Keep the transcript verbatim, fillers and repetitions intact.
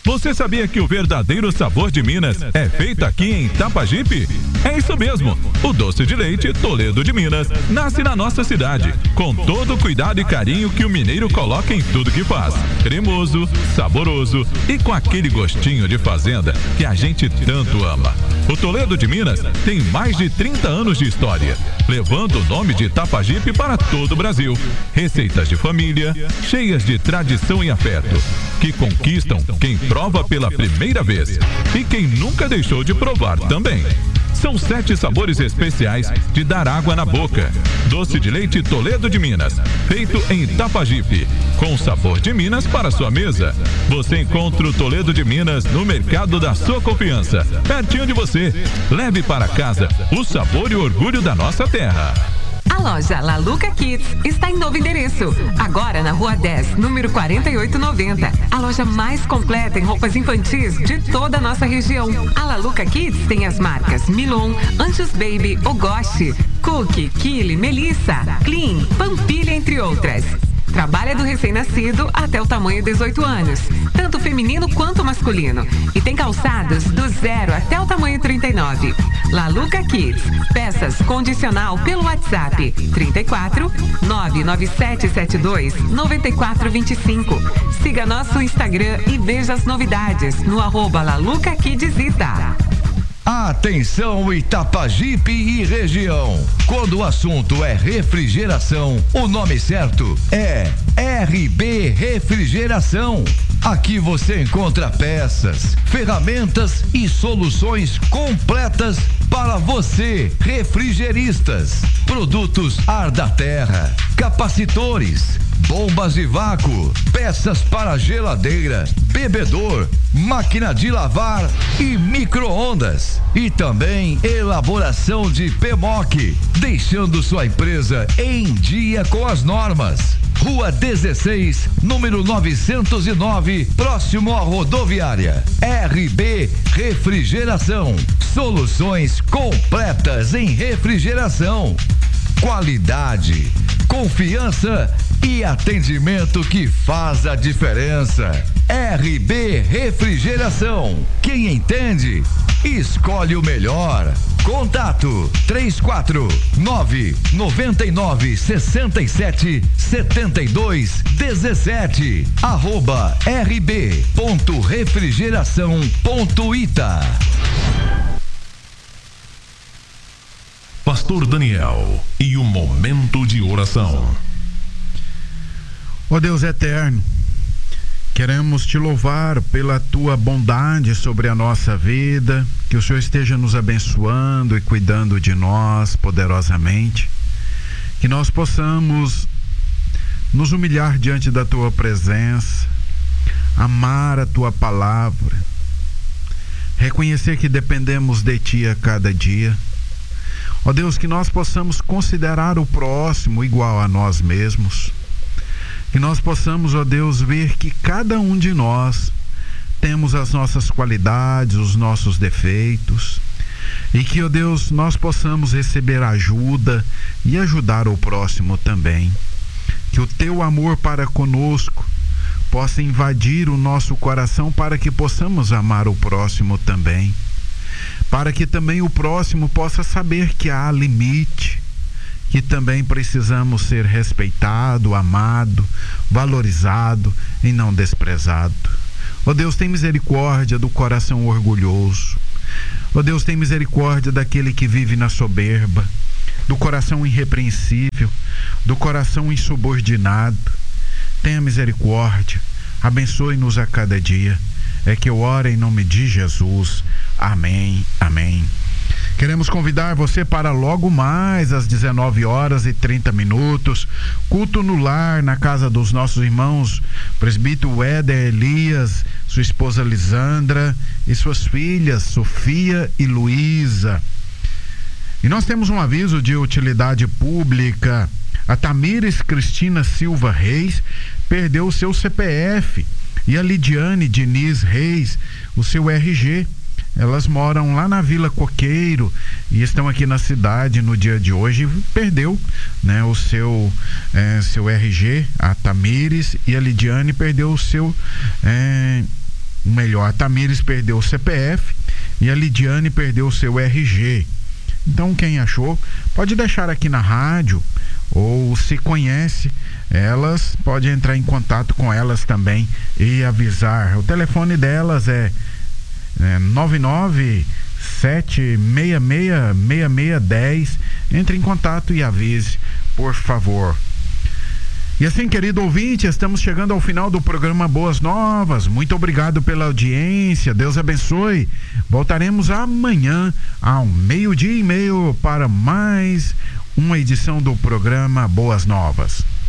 Você sabia que o verdadeiro sabor de Minas é feito aqui em Itapajipe? É isso mesmo. O doce de leite Toledo de Minas nasce na nossa cidade, com todo o cuidado e carinho que o mineiro coloca em tudo que faz. Cremoso, saboroso e com aquele gostinho de fazenda que a gente tanto ama. O Toledo de Minas tem mais de trinta anos de história, levando o nome de Itapajipe para todo o Brasil. Receitas de família, cheias de tradição e afeto, que conquistam quem prova pela primeira vez e quem nunca deixou de provar também. São sete sabores especiais de dar água na boca. Doce de leite Toledo de Minas, feito em Itapajipe, com sabor de Minas para sua mesa. Você encontra o Toledo de Minas no mercado da sua confiança, pertinho de você. Leve para casa o sabor e o orgulho da nossa terra. A loja La Luca Kids está em novo endereço, agora na Rua dez, número quarenta e oito noventa. A loja mais completa em roupas infantis de toda a nossa região. A La Luca Kids tem as marcas Milon, Anjos Baby, Ogoshi, Cookie, Kili, Melissa, Clean, Pampilha, entre outras. Trabalha do recém-nascido até o tamanho dezoito anos, tanto feminino quanto masculino. E tem calçados do zero até o tamanho trinta e nove. La Luca Kids, peças condicional pelo WhatsApp trinta e quatro, nove nove sete sete dois, nove quatro dois cinco. Siga nosso Instagram e veja as novidades no arroba La Luca Kids Ita. Atenção Itapajipe e região. Quando o assunto é refrigeração, o nome certo é R B Refrigeração. Aqui você encontra peças, ferramentas e soluções completas para você, refrigeristas. Produtos ar da terra, capacitores, bombas de vácuo, peças para geladeira, bebedor, máquina de lavar e micro-ondas. E também elaboração de P M O C, deixando sua empresa em dia com as normas. Rua dezesseis, número novecentos e nove, próximo à rodoviária. R B Refrigeração. Soluções completas em refrigeração. Qualidade, confiança e atendimento que faz a diferença. R B Refrigeração. Quem entende, escolhe o melhor. Contato três quatro nove, nove nove, seis sete, sete dois um sete, arroba rb ponto refrigeração ponto ita. Pastor Daniel e o momento de oração. Ó Deus eterno, queremos te louvar pela tua bondade sobre a nossa vida, que o Senhor esteja nos abençoando e cuidando de nós poderosamente, que nós possamos nos humilhar diante da tua presença, amar a tua palavra, reconhecer que dependemos de ti a cada dia. Ó Deus, que nós possamos considerar o próximo igual a nós mesmos. Que nós possamos, ó Deus, ver que cada um de nós temos as nossas qualidades, os nossos defeitos. E que, ó Deus, nós possamos receber ajuda e ajudar o próximo também. Que o teu amor para conosco possa invadir o nosso coração para que possamos amar o próximo também. Para que também o próximo possa saber que há limite, que também precisamos ser respeitado, amado, valorizado e não desprezado. Ó Deus, tem misericórdia do coração orgulhoso. Ó Deus, tem misericórdia daquele que vive na soberba, do coração irrepreensível, do coração insubordinado. Tenha misericórdia, abençoe-nos a cada dia. É que eu oro em nome de Jesus. Amém, amém. Queremos convidar você para logo mais às dezenove horas e trinta minutos, culto no lar na casa dos nossos irmãos presbítero Éder Elias, sua esposa Lisandra e suas filhas Sofia e Luísa. E nós temos um aviso de utilidade pública. A Tamires Cristina Silva Reis perdeu o seu C P F e a Lidiane Diniz Reis o seu R G. Elas moram lá na Vila Coqueiro e estão aqui na cidade no dia de hoje. Perdeu, né, o seu, é, seu R G, a Tamires, e a Lidiane perdeu o seu é, o melhor. A Tamires perdeu o C P F e a Lidiane perdeu o seu R G. Então, quem achou, pode deixar aqui na rádio, ou se conhece elas, pode entrar em contato com elas também e avisar. O telefone delas é, é nove nove sete seis seis seis seis um zero. Entre em contato e avise, por favor. E assim, querido ouvinte, estamos chegando ao final do programa Boas Novas. Muito obrigado pela audiência, Deus abençoe. Voltaremos amanhã ao meio-dia e meio para mais uma edição do programa Boas Novas.